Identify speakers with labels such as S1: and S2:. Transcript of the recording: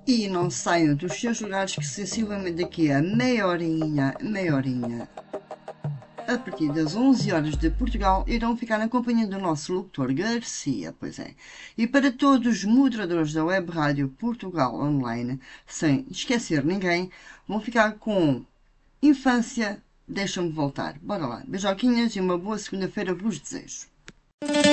S1: E não saiam dos seus lugares que sensivelmente daqui a meia horinha, a partir das 11 horas de Portugal, irão ficar na companhia do nosso locutor Garcia, pois é. E para todos os moderadores da Web Rádio Portugal Online, sem esquecer ninguém, vão ficar com Infância, Deixa-me Voltar. Bora lá. Beijoquinhas e uma boa segunda-feira vos desejo.